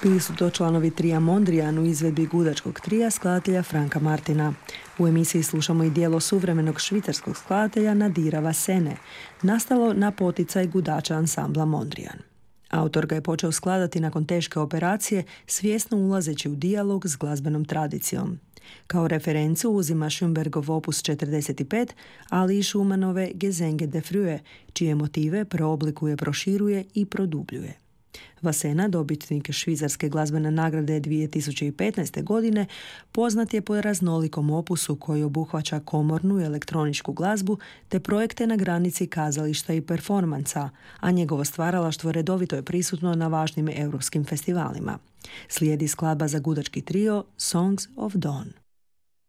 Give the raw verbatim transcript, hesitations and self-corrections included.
Bili su to članovi trija Mondrian u izvedbi gudačkog trija skladatelja Franka Martina. U emisiji slušamo i dijelo suvremenog švicarskog skladatelja Nadira Vassene, nastalo na poticaj gudača ansambla Mondrian. Autor ga je počeo skladati nakon teške operacije, svjesno ulazeći u dijalog s glazbenom tradicijom. Kao referencu uzima Schönbergov opus četrdeset pet, ali i Schumannove Gesänge der Frühe, čije motive preoblikuje, proširuje i produbljuje. Vassena, dobitnik švicarske glazbene nagrade dvije tisuće petnaeste. godine, poznat je po raznolikom opusu koji obuhvaća komornu i elektroničku glazbu te projekte na granici kazališta i performansa, a njegovo stvaralaštvo redovito je prisutno na važnim europskim festivalima. Slijedi skladba za gudački trio Songs of Dawn.